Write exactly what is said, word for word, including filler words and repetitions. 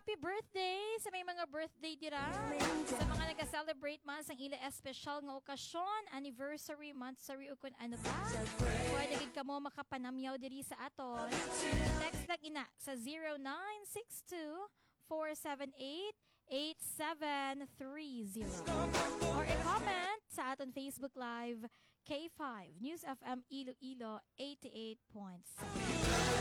happy birthday sa may mga birthday dira. Sa mga nag-celebrate man sa ila espesyal nga okasyon, anniversary, monthsary o kung ano ba. Pwede gid kamo makapanamyaw diri sa aton. Text lang ina sa zero nine six two four seven eight eight seven three zero or i-comment sa aton Facebook Live K five News F M Iloilo eighty-eight point seven.